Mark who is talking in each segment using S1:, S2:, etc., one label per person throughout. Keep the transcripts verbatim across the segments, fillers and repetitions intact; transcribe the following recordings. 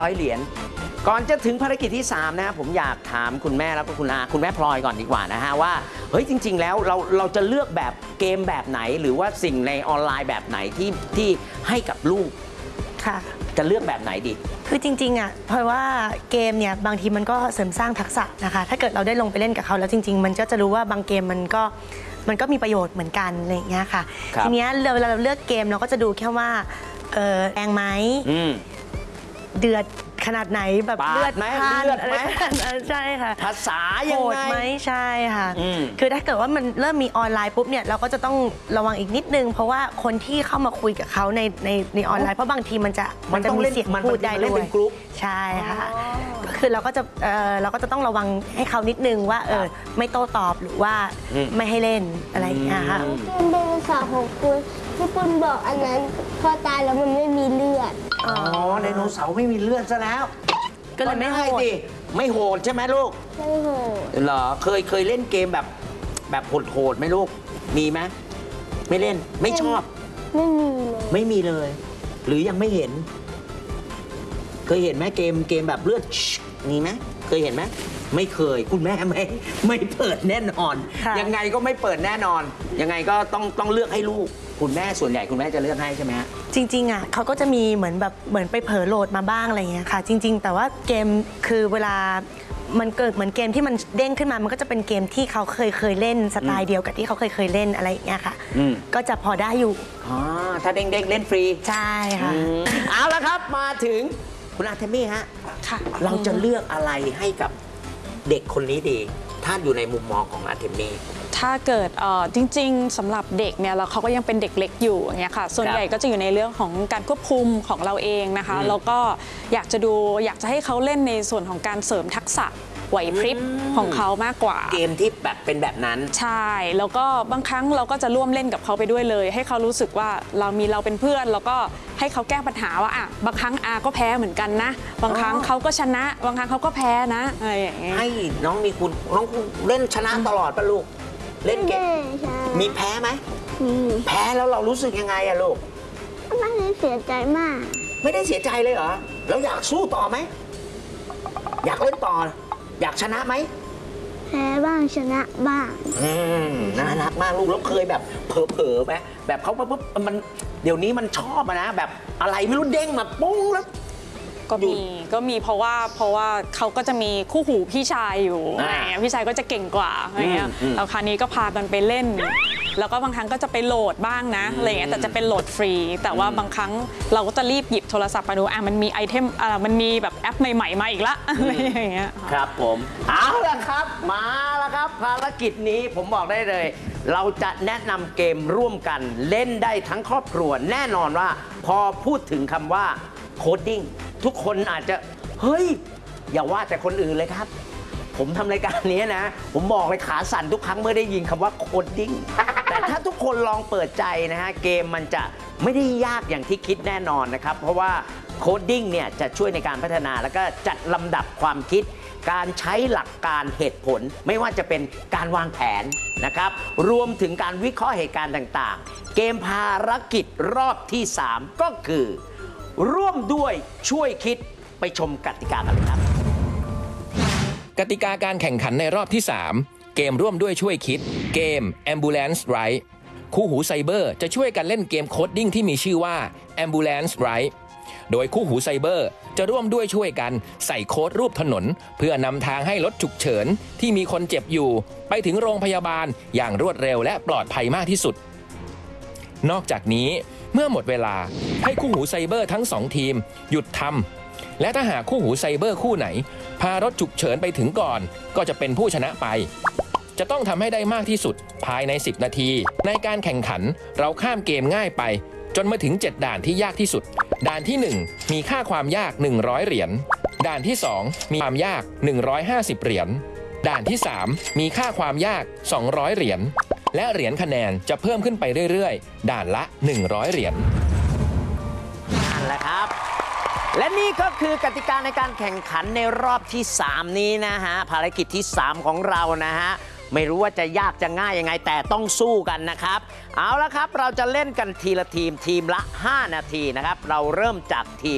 S1: ร้อยเหรียญก่อนจะถึงภารกิจที่สามนะผมอยากถามคุณแม่แล้วก็คุณอาคุณแม่พลอยก่อนดีกว่านะฮะว่าเฮ้ยจริงๆแล้วเราเราจะเลือกแบบเกมแบบไหนหรือว่าสิ่งในออนไลน์แบบไหนที่ที่ให้กับลูก
S2: ค่ะ
S1: จะเลือกแบบไหนดี
S2: คือจริงๆอ่ะเพราะว่าเกมเนี่ยบางทีมันก็เสริมสร้างทักษะนะคะถ้าเกิดเราได้ลงไปเล่นกับเขาแล้วจริงๆมันก็จะรู้ว่าบางเกมมันก็มันก็มีประโยชน์เหมือนกันอะไรอย่างเงี้ยค่ะทีเนี้ยเวลาเราเลือกเกมเราก็จะดูแค่ว่าเออแรงไหมเดือดขนาดไหนแบบเลือด
S1: ไหมเลือดไหม
S2: ใช่ค่ะ
S1: ภาษายังไง
S2: ไหมใช่ค่ะคือถ้าเกิดว่ามันเริ่มมีออนไลน์ปุ๊บเนี่ยเราก็จะต้องระวังอีกนิดนึงเพราะว่าคนที่เข้ามาคุยกับเขาในในในออนไลน์เพราะบางทีมันจะมันจะมีเสียงพูดได้ด้วยใช่ค่ะก็คือเราก็จะเออเราก็จะต้องระวังให้เขานิดนึงว่าเออไม่โต้ตอบหรือว่าไม่ให้เล่นอะไรอย่างเงี้ยค่ะ
S3: เป็นไดโนเสาร์ของคุณที่คุณบอกอันนั้นพอตายแล้วมันไม่มีเลือด
S1: อ๋อไดโนเสาร์ไม่มีเลือดซะแล้ว
S2: ก็เลยไม่โหด
S1: ไม่โหดใช่ไหมลูก
S3: ไม่โหด
S1: เหรอเคยเคยเล่นเกมแบบแบบโหดๆไหมลูกมีไหมไม่เล่นไม่ชอบ
S3: ไม่มีเลย
S1: ไม่มีเลยหรือยังไม่เห็นเคยเห็นไหมเกมเกมแบบเลือดมีไหมเคยเห็นไหมไม่เคยคุณแม่ไม่ไม่เปิดแน่นอนยังไงก็ไม่เปิดแน่นอนยังไงก็ต้องต้องเลือกให้ลูกคุณแม่ส่วนใหญ่คุณแม่จะเลือกให้ใช่ไหมฮะ
S2: จริงๆอ่ะเขาก็จะมีเหมือนแบบเหมือนไปเผลอโหลดมาบ้างอะไรเงี้ยค่ะจริงๆแต่ว่าเกมคือเวลามันเกิดเหมือนเกมที่มันเด้งขึ้นมามันก็จะเป็นเกมที่เขาเคยเคยเล่นสไตล์เดียวกับที่เขาเคยเคยเล่นอะไรอย่างเงี้ยค่ะก็จะพอได้อยู่
S1: อ๋อถ้าเด้งๆเล่นฟรี
S2: ใช่ค่ะ
S1: เอาละครับมาถึงคุณอาเทมี่ฮะเราจะเลือกอะไรให้กับเด็กคนนี้ดีถ้าอยู่ในมุมมองของอาเทมี่
S4: ถ้าเกิดจริงๆสำหรับเด็กเนี่ยเราเขาก็ยังเป็นเด็กเล็กอยู่อย่างเงี้ยค่ะส่วนใหญ่ก็จะอยู่ในเรื่องของการควบคุมของเราเองนะคะแล้วก็อยากจะดูอยากจะให้เขาเล่นในส่วนของการเสริมทักษะไหวพริบของเขามากกว่า
S1: เกมที่แบบเป็นแบบนั้น
S4: ใช่แล้วก็บางครั้งเราก็จะร่วมเล่นกับเขาไปด้วยเลยให้เขารู้สึกว่าเรามีเราเป็นเพื่อนแล้วก็ให้เขาแก้ปัญหาว่าอ่ะบางครั้งอาก็แพ้เหมือนกันนะบางครั้งเขาก็ชนะบางครั้งเขาก็แพ้นะอะไรอย่างเงี้ย
S1: ให้น้องมีคุณน้องเล่นชนะตลอดป่ะลูกเล่นเกมมีแพ้ไหมแพ้แล้วเรารู้สึกยังไงอะลูก
S3: ไม่ได้เสียใจมาก
S1: ไม่ได้เสียใจเลยเหรอแล้วอยากสู้ต่อไหมอยากเล่นต่ออยากชนะไหม
S3: แพ้บ้างชนะบ้าง
S1: อืมน่ารักมากลูกแล้วเคยแบบเผลอๆไหมแบบเขาปุ๊บมันเดี๋ยวนี้มันชอบนะแบบอะไรไม่รู้เด้งมาปุ้งแล้ว
S4: ก็มีก็มีเพราะว่าเพราะว่าเขาก็จะมีคู่หูพี่ชายอยู่อะไรเงี้ยพี่ชายก็จะเก่งกว่าอะไรเงี้ยแล้วคราวนี้ก็พากันไปเล่นแล้วก็บางครั้งก็จะไปโหลดบ้างนะอะไรเงี้ยแต่จะเป็นโหลดฟรีแต่ว่าบางครั้งเราก็จะรีบหยิบโทรศัพท์มาดูอ่ะมันมีไอเทมอ่ะมันมีแบบแอปใหม่ๆมาอีกละอะไรอย่างเงี้ย
S1: ครับผมเอาละครับมาแล้วครับภารกิจนี้ผมบอกได้เลยเราจะแนะนำเกมร่วมกันเล่นได้ทั้งครอบครัวแน่นอนว่าพอพูดถึงคำว่าโคดดิ้งทุกคนอาจจะเฮ้ยอย่าว่าแต่คนอื่นเลยครับผมทำรายการนี้นะผมบอกเลยขาสั่นทุกครั้งเมื่อได้ยินคำว่าโคดดิ้งแต่ถ้าทุกคนลองเปิดใจนะฮะเกมมันจะไม่ได้ยากอย่างที่คิดแน่นอนนะครับเพราะว่าโคดดิ้งเนี่ยจะช่วยในการพัฒนาแล้วก็จัดลำดับความคิดการใช้หลักการเหตุผลไม่ว่าจะเป็นการวางแผนนะครับรวมถึงการวิเคราะห์เหตุการณ์ต่างๆเกมภารกิจรอบที่สามก็คือร่วมด้วยช่วยคิดไปชมกติกากันเลยครับ
S5: กติกาการแข่งขันในรอบที่สามเกมร่วมด้วยช่วยคิดเกม Ambulance Ride คู่หูไซเบอร์จะช่วยกันเล่นเกมโคดดิ้งที่มีชื่อว่า Ambulance Ride โดยคู่หูไซเบอร์จะร่วมด้วยช่วยกันใส่โค้ดรูปถนนเพื่อนำทางให้รถฉุกเฉินที่มีคนเจ็บอยู่ไปถึงโรงพยาบาลอย่างรวดเร็วและปลอดภัยมากที่สุดนอกจากนี้เมื่อหมดเวลาให้คู่หูไซเบอร์ทั้งสองทีมหยุดทำและถ้าหากคู่หูไซเบอร์คู่ไหนพารถฉุกเฉินไปถึงก่อนก็จะเป็นผู้ชนะไปจะต้องทำให้ได้มากที่สุดภายในสิบนาทีในการแข่งขันเราข้ามเกมง่ายไปจนมาถึงเจ็ดด่านที่ยากที่สุดด่านที่หนึ่งมีค่าความยากหนึ่งร้อยเหรียญด่านที่สองมีความยากหนึ่งร้อยห้าสิบเหรียญด่านที่สามมีค่าความยากสองร้อยเหรียญและเหรียญคะแนนจะเพิ่มขึ้นไปเรื่อยๆด่านละหนึ่งร้อยเหรียญ
S1: นั่นแหละครับและนี่ก็คือกติกาในการแข่งขันในรอบที่สามนี้นะฮะภารกิจที่สามของเรานะฮะไม่รู้ว่าจะยากจะง่ายยังไงแต่ต้องสู้กันนะครับเอาละครับเราจะเล่นกันทีละทีมทีมละห้านาทีนะครับเราเริ่มจากทีม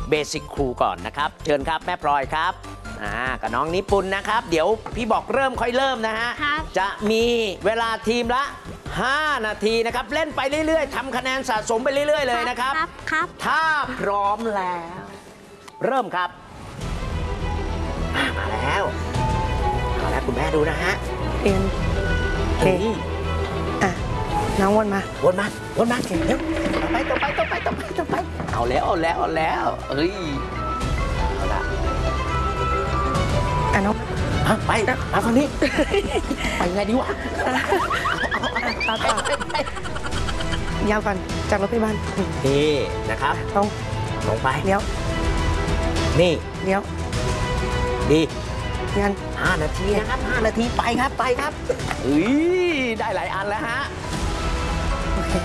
S1: เบสิกครูก่อนนะครับ เชิญครับแม่พลอยครับอ่ากับน้องนิปุนนะครับ เดี๋ยวพี่บอกเริ่มค่อยเริ่มนะฮะ
S3: ครับ
S1: จะมีเวลาทีมละ ห้า นาทีนะครับ เล่นไปเรื่อยๆทำคะแนนสะสมไปเรื่อยๆเลยนะครับ
S3: ครับครับ
S1: ถ้าพร้อมแล้ว เริ่มครับอ่ามาแล้วเอาละคุณแม่ดูนะฮะ
S2: เอ็นโอเค
S1: นี่
S2: อ่ะ น้องวนมา
S1: วนมาวนมาเร็วต่อไปต่อไปต่อไปต่อไปต่อไปเอาแล้วเอาแล้วเอาแล้วเอ้ยเอาละ
S2: อ่ะน้อง
S1: อ่ะไปมาฝั่งนี้ ไปไงดีวะ
S2: ต่อต่อ ยาวก่อน จากรถพยาบาลอืม
S1: นี่นะครับ
S2: ตรง
S1: ลงไป
S2: เลี้ยว
S1: นี่
S2: เลี้ยว
S1: ดี
S2: งาน
S1: ห้านาทีนะครับห้านาทีไปครับไปครับเอ้ยได้หลายอันแล้วฮะ
S2: โอเค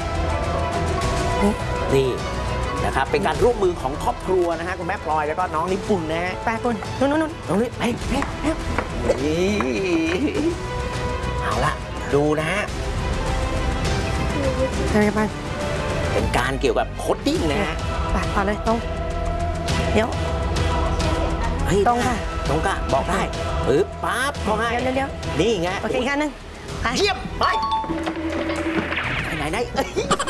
S1: นี่นะครับเป็นการร่วมมือของครอบครัวนะฮะคุณแม่พลอยแล้วก็น้องนิปุ่นนะฮะ
S2: ไปปุ่นนู่นนู่นนู่น
S1: น้องนิไปไปไปนี่เอาละดูนะฮะ
S2: ไปพยาบาล
S1: เป็นการเกี่ยวกับโคดดิ้งนะฮะ
S2: ไปพอเลยตรงเลี้ยว
S1: เฮ้ย
S2: ตรงค่ะ
S1: ตรงค่ะบอกได้ปึ๊บปั๊บเขาให้
S2: เลี้ยวเลี้ยว
S1: นี่ไง
S2: โอเคอีกอันหนึ่งไป
S1: เยี่ยมไปไปไหนไหนเอ้ย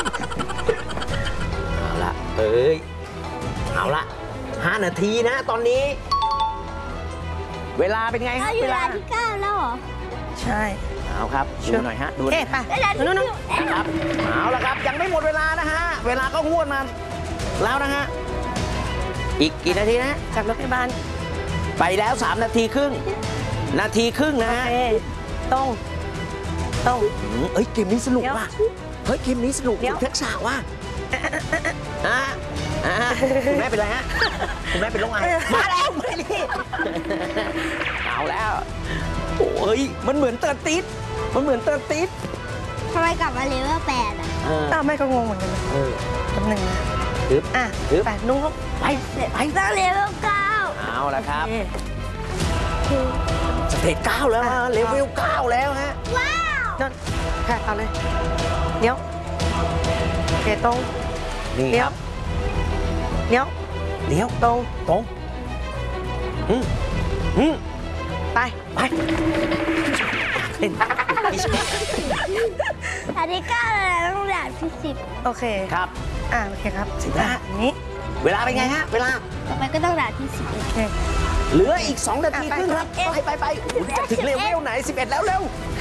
S1: เอาละเอ้ยเอาละห้านาทีนะตอนนี้ เวลาเป็นไงค
S3: เรา
S1: รับ
S3: อยู่
S1: เว
S3: เว
S1: ลา
S3: ลาที่เก้าแล้วเหรอ
S2: ใช่
S1: เอาครับ
S2: เชิ
S1: ดู
S2: ญ
S1: หน่อยฮะดู
S2: โอ
S1: ห
S2: เค
S1: น่อย
S2: ไป
S3: เวลาที่
S2: นู่นนู่น
S1: ครับเอาละครับยังไม่หมดเวลานะฮะเวลาก็หวดมาแล้วนะฮะอีกกี่นาทีนะ
S2: จากรถพยาบาล
S1: ไปแล้วสามนาทีครึ่งนาทีครึ่งนะ
S2: โอ
S1: ฮะ
S2: เคตรงตรง
S1: อืมเอ้ยเกมนี้สนุก
S2: เดี๋ยว
S1: ว่ะเฮ้ยเกมนี้สนุก
S2: เดี๋ยว
S1: ทักษะว่ะอ่ะอ่ะคุณแม่เป็นไรฮะคุณแม่เป็นโรคไอมาแล้วมาดิเอาแล้วโอ้ยมันเหมือนเตอร์ติดมันเหมือนเตอร์ติด
S3: ทำไมกลับมาเลเวลแปดอ่ะ
S1: เออ
S2: อ้าวแม่ก็งงเหมือนกันนะ
S1: เออ
S2: แป๊บหนึ่งนะ
S1: ปึ๊บ
S2: อ่ะ
S1: ปึ๊บ
S2: ไปนุ่งลูก
S1: ไปไป
S3: ต้องเลเวลเก้า
S1: เอาละครับ
S2: โอเค
S1: สเตจเก้าแล้วฮะเลเวลเก้าแล้วฮะ
S3: ว้าว
S2: นั่นค่ะเอาเลยเลี้ยวโอเคตรง
S1: นี่
S2: เลี้
S1: ค
S2: ยว
S1: รับ
S2: เลี้ยว
S1: เลี้ยว
S2: ตรง
S1: ตรงอืมอืม
S2: ไป
S1: ไปเล่นไม่ใช่
S3: อันที่เก้าแล้วต้องด่านที่สิบ
S2: โอเค
S1: ครับ
S2: อ่ะโอเคครับ
S1: สิบแล้ว
S2: อ่ะอย่างนี้
S1: เวลาเป็นไงฮะ เวลา
S3: ต่อไปก็ต้องด่านที่สิบ
S2: โอเค
S1: เหลืออีก สอง นาที
S2: อ่ะ
S1: ครึ่งครับ
S3: ไป
S1: ไปไปไปโอ้ยจะถึงเลเวลไหน สิบเอ็ด แล้วเร็ว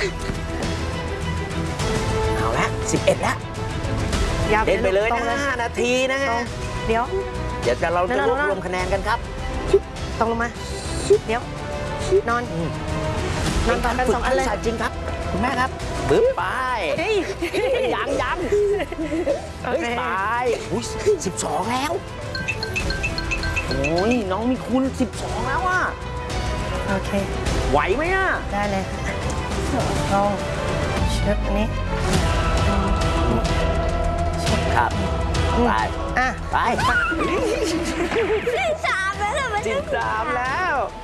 S1: เอาละสิบเอ็ด แล้ว
S2: ยาว
S1: เล่นไปเลย
S2: ตร
S1: นะ
S2: ง
S1: ห้านาทีนะ
S2: ตร
S1: ฮะ
S2: งเลี้ยว
S1: เดี๋ยวจะเราจะ
S2: นั่น
S1: รวบ
S2: นั่น
S1: รวมคะแนนกันครับ
S2: ตรงลงมาเลี้ยว นอน
S1: อืม
S2: นอนต่อกันสองอันเลย
S1: ป็การฝึกทักษะจริงครับ คุณแม่ครับบึ๊บไป
S2: เฮ้ย
S1: ยังยัง
S2: โอ
S1: เฮ้ย
S2: เค
S1: ไปอุ้ยสิบสองแล้ว โอ้ยน้องมีคุณสิบสองแล้วอ่ะ
S2: โอเค
S1: ไหวไหมอ่ะ
S2: ได้เลยค่ะลงเชือกอันนี้
S1: ครับ ไป
S2: อ่ะ
S1: ไป
S3: ที่สามแล้วเหรอมัน
S1: สิบสามแล้ว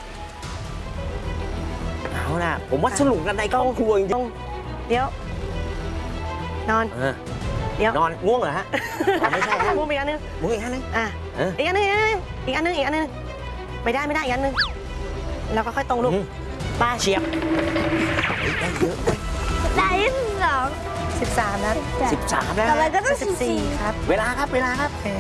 S1: เอาล่ะ ผมว่าสนุกกันในครอบครัวจริ
S2: ตรง งเลี้ยว นอน
S1: ๆเออ
S2: เลี้ยว
S1: นอนง่วงเหรอฮะอ๋อไม่ใช่ฮะ
S2: มุมอีกอันนึง
S1: มุ้งอีกอันนึง
S2: อ่ะ
S1: เออ
S2: อีกอันนึงอีกอันนึงอีกอันนึงอีกอันนึงไม่ได้ไม่ได้อีกอันนึงแล้วก็ค่อยตรงลูก
S1: อืม
S2: ไป
S1: เฉียบเฮ้ยได้เยอะเว้ย
S3: ด่านที่สอง
S2: สิบสามแล้ว
S1: สิบสามแล้ว
S3: ต่อไป
S1: ฮะ
S3: ก็ต้อง
S2: สิ
S3: สิ
S2: บบ สี่
S3: สี่
S2: ครับ
S1: เวลาครับ เวลาครับ
S2: โอเค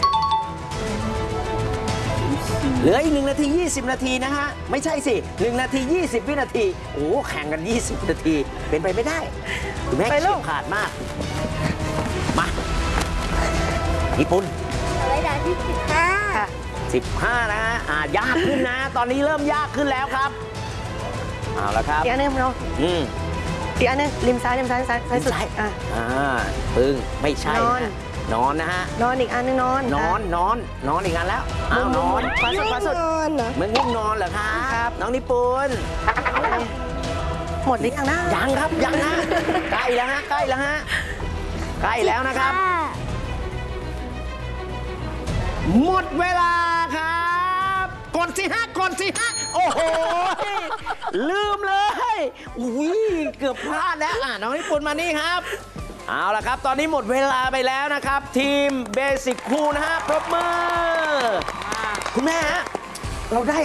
S1: เหลืออีกหนึ่งนาทียี่สิบนาทีนะฮะ ไม่ใช่สิหนึ่งนาทียี่สิบวินาที โอ้แข่งกันยี่สิบนาที เป็นไปไม่ได้คุณแม่
S2: ไปลู
S1: เฉีย
S2: ก
S1: บขาดมาก มาญี่ปุ่น
S3: ต่อไปด่านที่สิบห้า
S2: ค่ะ
S1: สิบห้านะฮะอ่ายากขึ้นนะ ตอนนี้เริ่มยากขึ้นแล้วครับ เอาละครับ
S2: อีกอันนึงเรา
S1: อืม
S2: อีกอันนึงริมซ้ายริมซ้ายซ้ายซ้ายสุด
S1: ริมซ้าย
S2: อ่ะ
S1: อ่าพึ่งไม่ใช่
S2: นอน
S1: นะนอนนะฮะ
S2: นอนอีกอันนึงนอน
S1: นอนนอนนอนอีกอันแล้วอ้าวนอน
S2: ขวาสุดขวาสุด
S3: นอนเหรอ
S1: มันง่วงนอนเหรอครับ
S2: ครับ
S1: น้องนิปุน
S2: หมดหรือยังนะ
S1: ยังครับยังนะใกล้แล้วฮะใกล้แล้วฮะใกล้แล้วนะครับ
S3: ห้า
S1: หมดเวลาครับกดสิฮะกดสิฮะโอ้โหลืมเลยอุ้ยเกือบพลาดแล้วอ่ะน้องนิปุนมานี่ครับ เอาละครับ ตอนนี้หมดเวลาไปแล้วนะครับ ทีมเบสิกครูนะฮะปรบมือคุณแม่ฮะเราได้